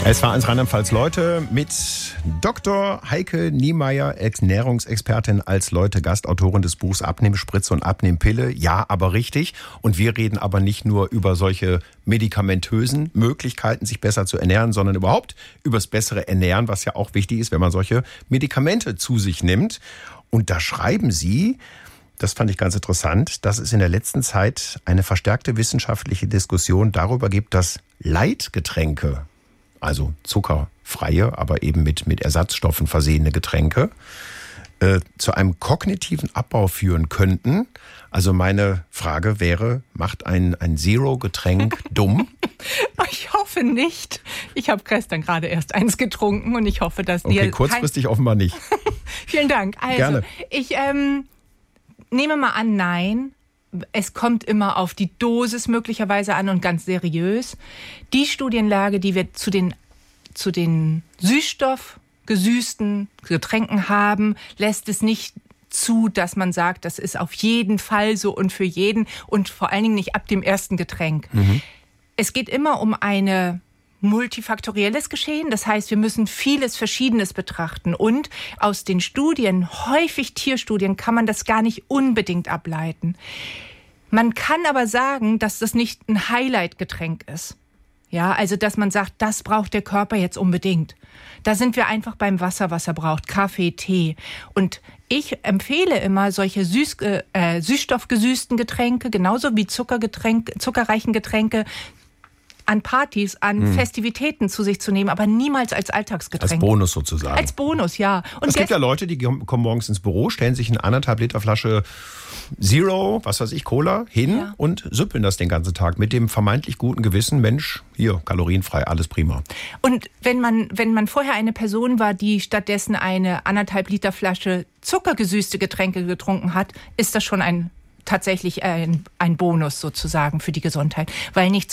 Es war eins Rheinland-Pfalz Leute mit Dr. Heike Niemeyer, Ernährungsexpertin als Leute, Gastautorin des Buchs Abnehmspritze und Abnehmpille. Ja, aber richtig. Und wir reden aber nicht nur über solche medikamentösen Möglichkeiten, sich besser zu ernähren, sondern überhaupt über das bessere Ernähren, was ja auch wichtig ist, wenn man solche Medikamente zu sich nimmt. Und da schreiben Sie, das fand ich ganz interessant, dass es in der letzten Zeit eine verstärkte wissenschaftliche Diskussion darüber gibt, dass Leitgetränke, also zuckerfreie, aber eben mit Ersatzstoffen versehene Getränke, zu einem kognitiven Abbau führen könnten. Also meine Frage wäre, macht ein Zero-Getränk dumm? Ich hoffe nicht. Ich habe gestern gerade erst eins getrunken und ich hoffe, dass Okay, kurzfristig offenbar nicht. Vielen Dank. Also, Gerne. Ich nehme mal an, nein. Es kommt immer auf die Dosis möglicherweise an und ganz seriös. Die Studienlage, die wir zu den süßstoffgesüßten Getränken haben, lässt es nicht zu, dass man sagt, das ist auf jeden Fall so und für jeden und vor allen Dingen nicht ab dem ersten Getränk. Es geht immer um ein multifaktorielles Geschehen. Das heißt, wir müssen vieles Verschiedenes betrachten. Und aus den Studien, häufig Tierstudien, kann man das gar nicht unbedingt ableiten. Man kann aber sagen, dass das nicht ein Highlight-Getränk ist. Ja, also dass man sagt, das braucht der Körper jetzt unbedingt. Da sind wir einfach beim Wasser, was er braucht, Kaffee, Tee. Und ich empfehle immer solche süßstoffgesüßten Getränke, genauso wie zuckerreichen Getränke, an Partys, an Festivitäten zu sich zu nehmen, aber niemals als Alltagsgetränk. Als Bonus sozusagen. Als Bonus, ja. Und es gibt ja Leute, die kommen morgens ins Büro, stellen sich eine 1,5 Liter Flasche Zero, was weiß ich, Cola hin und süppeln das den ganzen Tag mit dem vermeintlich guten Gewissen, Mensch, hier, kalorienfrei, alles prima. Und wenn man vorher eine Person war, die stattdessen eine 1,5 Liter Flasche zuckergesüßte Getränke getrunken hat, ist das schon tatsächlich ein Bonus sozusagen für die Gesundheit. Weil nicht